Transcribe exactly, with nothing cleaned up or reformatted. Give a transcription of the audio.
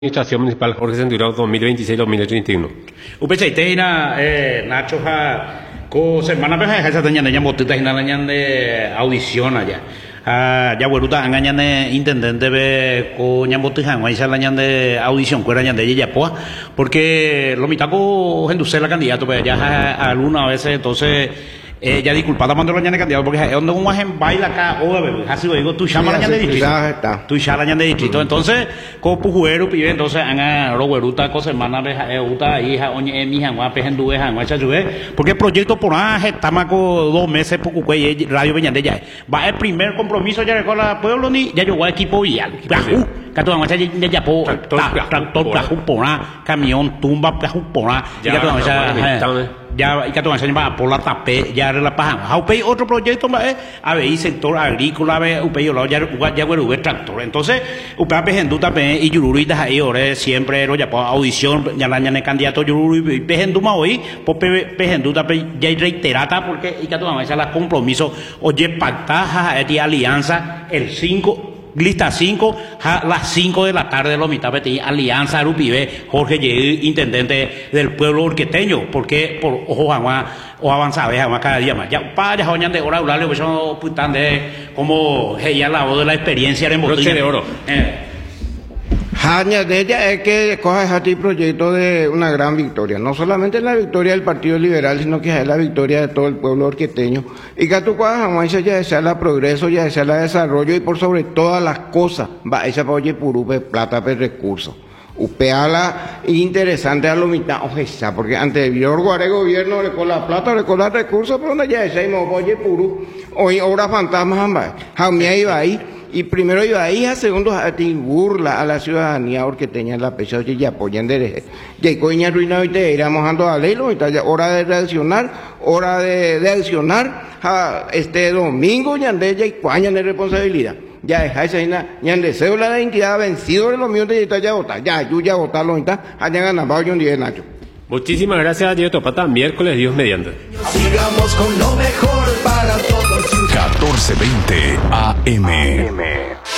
Administración Municipal Jorge Centurión dos mil veintiséis dos mil treinta y uno. Upechaiteina, eh, Nacho, ja, ko semana peja esa teña de botita y nada de audición allá. Ah, ya vuelta engañan de intendente be ko ñambotija no hay la de audición cuera ñan de ella poa porque lo mitaco gendusela candidato pues ya alguna veces entonces Eh, ya disculpada cuando lo de candidato porque es donde un en baila acá o así lo digo tú llamas la de distrito tú llamas la de distrito entonces como pujuero pibe entonces anga lo güeruta cosa semana de uta hija oñe mi hija guape en dueja en guacha porque el proyecto por aje estamos con dos meses poco cuey radio veñande ya va el primer compromiso ya con la pueblo ni ya llegó equipo vial Catu guacha ya ya po tractor plajupona camión tumba plajupona ya ya y que tú enseñas por la tapé ya la paja hay otro proyecto más a ver sector agrícola a ver upey lo ya ya bueno tractor entonces upea pejendu tape y yururita ahí ore siempre lo ya por audición ya la ñane candidato yururu y pejendu ma hoy por pejendu tape ya reiterata porque y que tú enseñas la compromiso oye pacta de alianza el cinco lista cinco, a las cinco de la tarde, lo mitad de Alianza Arupibe, Jorge Yegi, intendente del pueblo orqueteño, porque por ojo agua o avanzaba, agua cada día más. Ya para ya de hora hablarle, pues yo putan de como ella la voz de la experiencia en botella de oro. Eh. Haña de ella es que coja este proyecto de una gran victoria, no solamente la victoria del Partido Liberal, sino que es la victoria de todo el pueblo orqueteño. Y que tú cojas ya desea la progreso, ya desea la desarrollo y por sobre todas las cosas, va esa pa oye purupe plata per recursos. Upeala interesante a lo mitad, ojesa, porque anterior guaré gobierno recola plata, recola recursos, pero donde ya desea y oye puru, hoy obra fantasma jamba, jamia iba ahí. Y primero iba ahí, a segundo a ti burla a la ciudadanía orqueteña la pecha oye y apoyan de y coña ruina y te irá mojando a ley, hora de reaccionar, hora de, de accionar a este domingo ñandella y cuaña de responsabilidad. Ya deja esa ñan deseo la identidad vencido de los míos de ya votar, ya yo ya votar lo está, allá ganado yo un día Nacho. Muchísimas gracias, Diego Topata. Miércoles, Dios mediante. Sigamos con lo mejor para todos. catorce veinte A M.